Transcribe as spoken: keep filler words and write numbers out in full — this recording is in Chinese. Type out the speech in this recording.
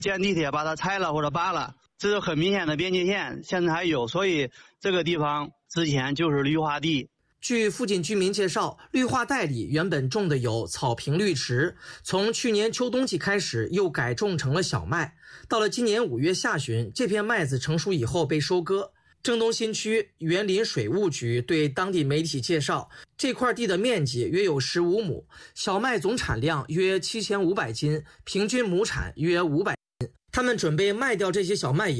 建地铁把它拆了或者扒了，这是很明显的边界线，现在还有，所以这个地方之前就是绿化地。 据附近居民介绍，绿化带里原本种的有草坪绿植，从去年秋冬季开始又改种成了小麦。到了今年五月下旬，这片麦子成熟以后被收割。郑东新区园林水务局对当地媒体介绍，这块地的面积约有十五亩，小麦总产量约七千五百斤，平均亩产约五百斤。他们准备卖掉这些小麦以后